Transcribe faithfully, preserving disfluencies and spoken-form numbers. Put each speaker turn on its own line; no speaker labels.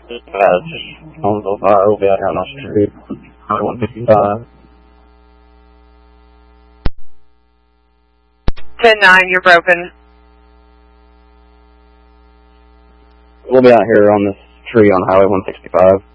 Uh, just on the fire, we'll be out here on the street. Highway one fifty-five.
ten nine, you're broken.
We'll be out here on this tree on Highway one sixty-five.